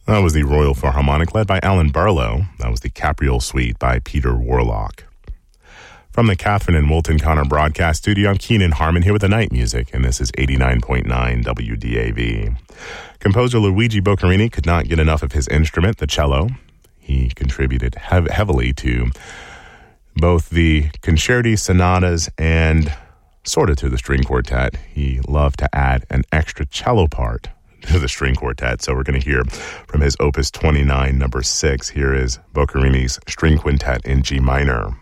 That was the Royal Philharmonic led by Alan Barlow. That was the Capriole Suite by Peter Warlock. From the Catherine and Wilton Connor Broadcast Studio, I'm Keenan Harmon here with the night music, and this is 89.9 WDAV. Composer Luigi Boccherini could not get enough of his instrument, the cello. He contributed heavily to both the concerti, sonatas, and sort of to the string quartet. He loved to add an extra cello part to the string quartet. So we're going to hear from his Opus 29, number 6. Here is Boccherini's String Quintet in G minor.